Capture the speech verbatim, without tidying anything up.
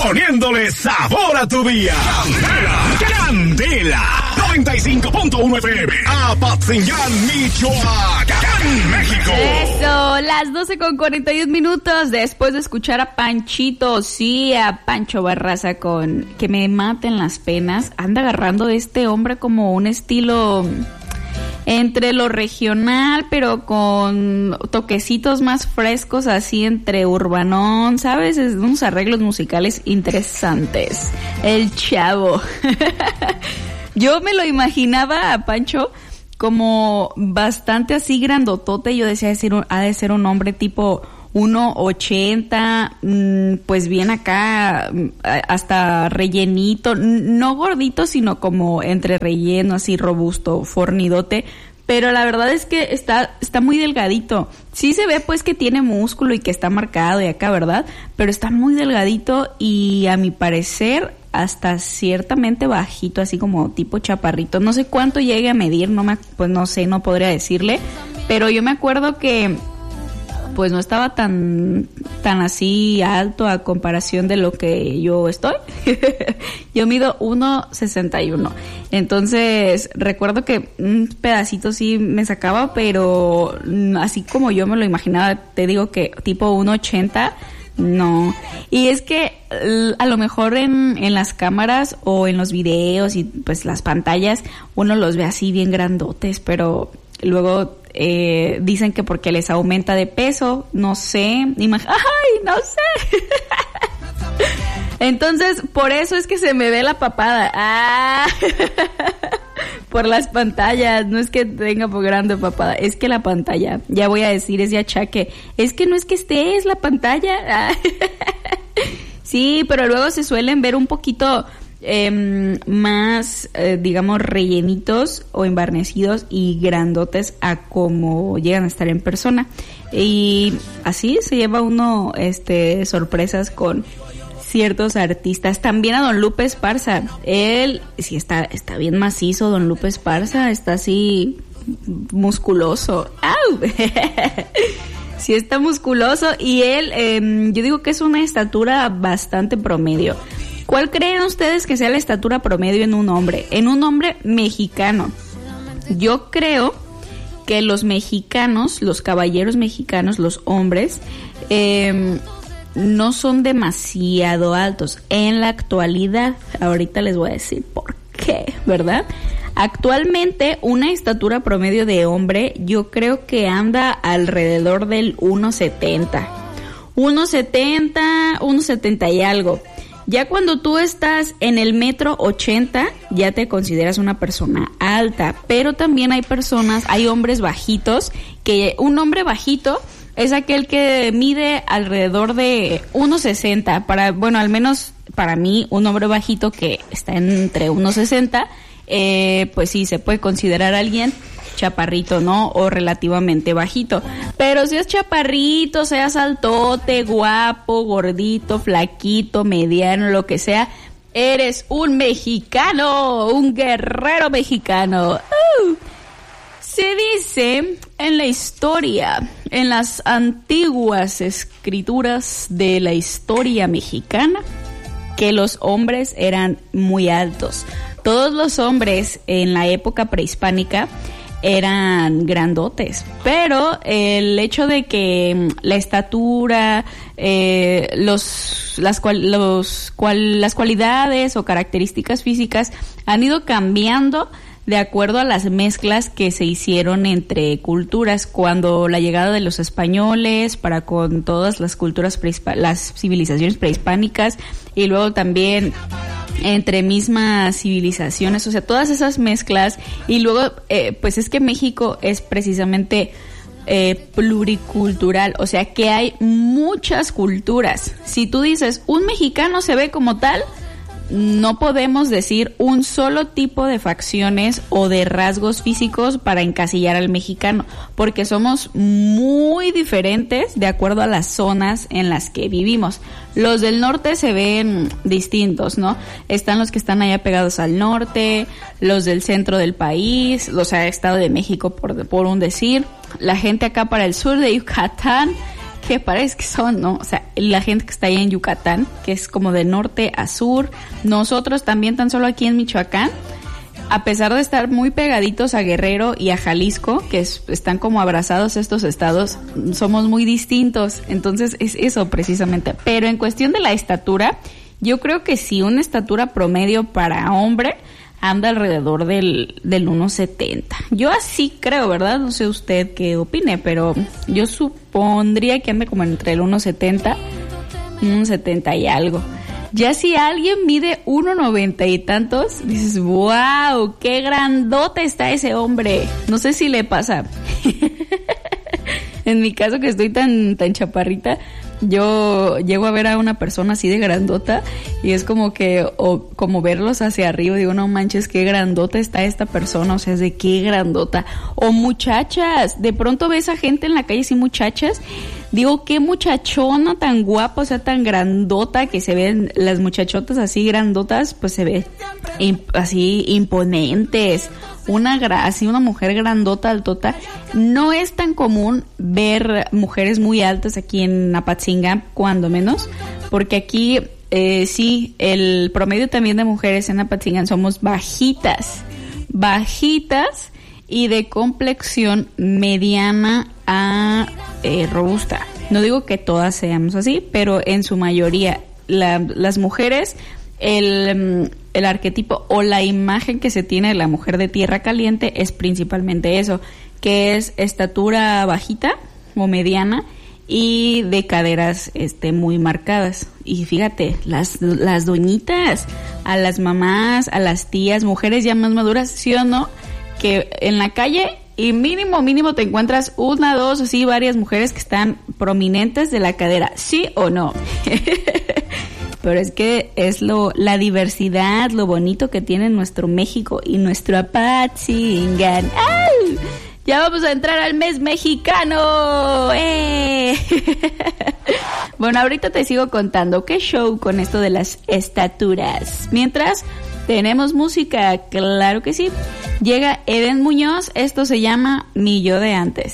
poniéndole sabor a tu día. Candela, Candela, noventa y cinco punto uno F M, Apatzingán, Michoacán, México. Eso, las doce con cuarenta y un minutos después de escuchar a Panchito, sí, a Pancho Barraza con Que me maten las penas. Anda agarrando de este hombre como un estilo entre lo regional, pero con toquecitos más frescos, así entre urbanón, ¿sabes? Es unos arreglos musicales interesantes. El chavo. Yo me lo imaginaba a Pancho como bastante así grandotote. Yo decía, ha de ser un hombre tipo uno ochenta, pues bien acá, hasta rellenito, no gordito, sino como entre relleno, así robusto, fornidote. Pero la verdad es que está, está muy delgadito. Sí se ve pues que tiene músculo y que está marcado y acá, ¿verdad? Pero está muy delgadito y a mi parecer hasta ciertamente bajito, así como tipo chaparrito. No sé cuánto llegue a medir, no me, pues no sé, no podría decirle. Pero yo me acuerdo que pues no estaba tan tan así alto a comparación de lo que yo estoy. Yo mido uno sesenta y uno. Entonces, recuerdo que un pedacito sí me sacaba, pero así como yo me lo imaginaba, te digo que tipo uno ochenta, no. Y es que a lo mejor en, en las cámaras o en los videos y pues las pantallas uno los ve así bien grandotes, pero luego Eh, dicen que porque les aumenta de peso, no sé, imag- ¡ay, no sé! Entonces, por eso es que se me ve la papada. ¡Ah! Por las pantallas, no es que tenga por grande papada, es que la pantalla, ya voy a decir ese achaque, es que no es que esté, es la pantalla. Ah. Sí, pero luego se suelen ver un poquito Eh, más, eh, digamos, rellenitos o embarnecidos y grandotes a como llegan a estar en persona. Y así se lleva uno este sorpresas con ciertos artistas. También a Don Lupe Esparza. Él, sí está, está bien macizo, Don Lupe Esparza, está así musculoso. ¡Au! Sí está musculoso y él, eh, yo digo que es una estatura bastante promedio. ¿Cuál creen ustedes que sea la estatura promedio en un hombre? En un hombre mexicano. Yo creo que los mexicanos, los caballeros mexicanos, los hombres, eh, no son demasiado altos. En la actualidad, ahorita les voy a decir por qué, ¿verdad? Actualmente, una estatura promedio de hombre, yo creo que anda alrededor del uno setenta. uno setenta, uno setenta y algo. Ya cuando tú estás en el metro ochenta, ya te consideras una persona alta, pero también hay personas, hay hombres bajitos, que un hombre bajito es aquel que mide alrededor de uno sesenta, para, bueno, al menos para mí, un hombre bajito que está entre uno sesenta, eh, pues sí, se puede considerar alguien chaparrito, ¿no? O relativamente bajito. Pero si es chaparrito, seas altote, guapo, gordito, flaquito, mediano, lo que sea, eres un mexicano, un guerrero mexicano. Uh. Se dice en la historia, en las antiguas escrituras de la historia mexicana, que los hombres eran muy altos. Todos los hombres en la época prehispánica eran grandotes, pero el hecho de que la estatura, eh, los, las, cual, los, cual, las cualidades o características físicas han ido cambiando de acuerdo a las mezclas que se hicieron entre culturas, cuando la llegada de los españoles para con todas las culturas prehisp- las civilizaciones prehispánicas, y luego también entre mismas civilizaciones, o sea, todas esas mezclas, y luego eh, pues es que México es precisamente eh, pluricultural, o sea que hay muchas culturas. Si tú dices un mexicano se ve como tal, no podemos decir un solo tipo de facciones o de rasgos físicos para encasillar al mexicano, porque somos muy diferentes de acuerdo a las zonas en las que vivimos. Los del norte se ven distintos, ¿no? Están los que están allá pegados al norte, los del centro del país, o sea, Estado de México por, por un decir, la gente acá para el sur de Yucatán, qué pares que son, ¿no? O sea, la gente que está ahí en Yucatán, que es como de norte a sur, nosotros también tan solo aquí en Michoacán, a pesar de estar muy pegaditos a Guerrero y a Jalisco, que es, están como abrazados estos estados, somos muy distintos. Entonces es eso precisamente. Pero en cuestión de la estatura, yo creo que sí, una estatura promedio para hombre anda alrededor del, del uno setenta. Yo así creo, ¿verdad? No sé usted qué opine, pero yo supondría que ande como entre el uno setenta, uno setenta y algo. Ya si alguien mide uno noventa y tantos, dices, wow, qué grandote está ese hombre. No sé si le pasa. En mi caso, que estoy tan, tan chaparrita, yo llego a ver a una persona así de grandota y es como que, o como verlos hacia arriba, digo, no manches, qué grandota está esta persona, o sea, es de qué grandota. O muchachas, de pronto ves a gente en la calle así, muchachas, digo, qué muchachona tan guapa, o sea, tan grandota, que se ven las muchachotas así grandotas, pues se ve imp- así imponentes. Una gra- así una mujer grandota, altota. No es tan común ver mujeres muy altas aquí en Apatzingán, cuando menos, porque aquí eh, sí, el promedio también de mujeres en Apatzingán somos bajitas, bajitas y de complexión mediana a eh, robusta. No digo que todas seamos así, pero en su mayoría la, las mujeres, el, el arquetipo o la imagen que se tiene de la mujer de tierra caliente es principalmente eso, que es estatura bajita o mediana y de caderas este muy marcadas. Y fíjate, las, las doñitas, a las mamás, a las tías, mujeres ya más maduras, ¿sí o no? Que en la calle y mínimo, mínimo te encuentras una, dos, así varias mujeres que están prominentes de la cadera, ¿sí o no? Pero es que es lo la diversidad, lo bonito que tiene nuestro México y nuestro Apatzingán. ¡Ay! Ya vamos a entrar al mes mexicano. ¡Eh! Bueno, ahorita te sigo contando qué show con esto de las estaturas. Mientras, tenemos música, claro que sí. Llega Eden Muñoz, esto se llama Mi Yo de Antes.